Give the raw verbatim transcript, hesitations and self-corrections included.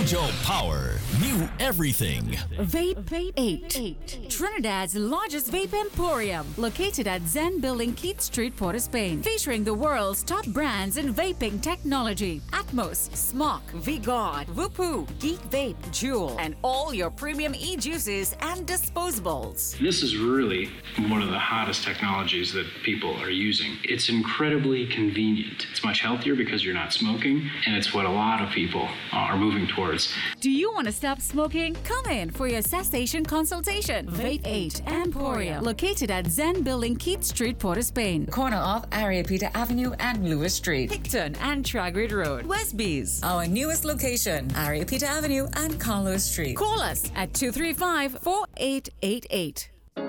Mojo Power. New everything. Vape Vape eight. Trinidad's largest vape emporium, located at Zen Building, Keith Street, Port of Spain, featuring the world's top brands in vaping technology: Atmos, Smok, V-God, Whoopoo, Geek Vape, Jewel, and all your premium e-juices and disposables. This is really one of the hottest technologies that people are using. It's incredibly convenient. It's much healthier because you're not smoking, and it's what a lot of people are moving towards. Do you want to stop smoking? Come in for your cessation consultation. Vape eight Emporium, located at Zen Building, Keith Street, Port of Spain, corner of Ariapita Avenue and Lewis Street, Picton and Tragrid Road, Westbees. Our newest location, Ariapita Avenue and Carlos Street. Call us at two three five, four eight eight eight.